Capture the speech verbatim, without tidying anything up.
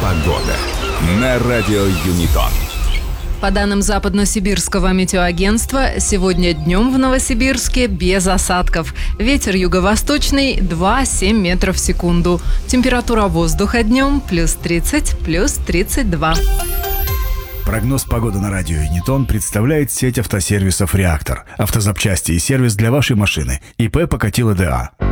Погода на радио Юнитон. По данным Западно-Сибирского метеоагентства, сегодня днем в Новосибирске без осадков. Ветер юго-восточный два - семь метров в секунду. Температура воздуха днем плюс тридцать, плюс тридцать два. Прогноз погоды на радио Юнитон представляет сеть автосервисов «Реактор». Автозапчасти и сервис для вашей машины. ИП Покатило ДА.